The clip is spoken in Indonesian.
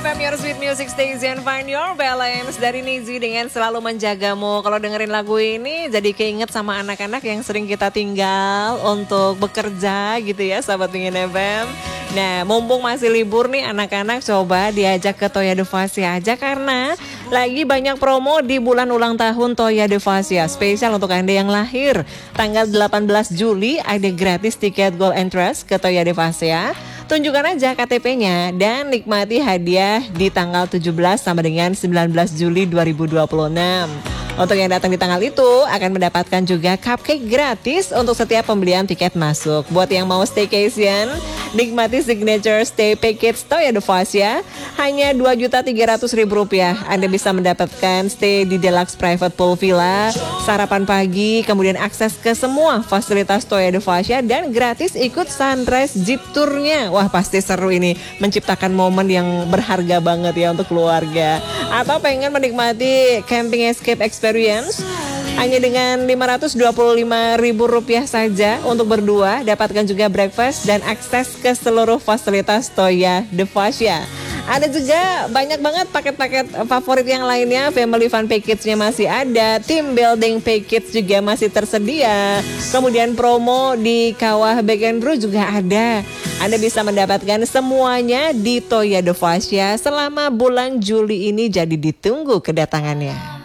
FM, your sweet music station, find your balance. Dari Nizi dengan Selalu Menjagamu. Kalau dengerin lagu ini jadi keinget sama anak-anak yang sering kita tinggal untuk bekerja gitu ya, sahabat Pingin FM. Nah, mumpung masih libur nih anak-anak, coba diajak ke Toya Devasia aja karena lagi banyak promo di bulan ulang tahun Toya Devasia. Spesial untuk Anda yang lahir tanggal 18 Juli ada gratis tiket Gold Entrance ke Toya Devasia. Tunjukkan aja KTP-nya dan nikmati hadiah di tanggal 17 sampai dengan 19 Juli 2026. Untuk yang datang di tanggal itu akan mendapatkan juga cupcake gratis untuk setiap pembelian tiket masuk. Buat yang mau staycation, nikmati signature stay package Toya Devasia hanya Rp2.300.000. Anda bisa mendapatkan stay di deluxe private pool villa, sarapan pagi, kemudian akses ke semua fasilitas Toya Devasia dan gratis ikut sunrise jeep tournya. Wah, pasti seru ini, menciptakan momen yang berharga banget ya untuk keluarga. Atau pengen menikmati camping escape experience hanya dengan Rp525.000 saja untuk berdua. Dapatkan juga breakfast dan akses ke seluruh fasilitas Toya Devasia. Ada juga banyak banget paket-paket favorit yang lainnya. Family Fun Package-nya masih ada, Team Building Package juga masih tersedia. Kemudian promo di Kawah Back and Brew juga ada. Anda bisa mendapatkan semuanya di Toya Devasia selama bulan Juli ini, jadi ditunggu kedatangannya.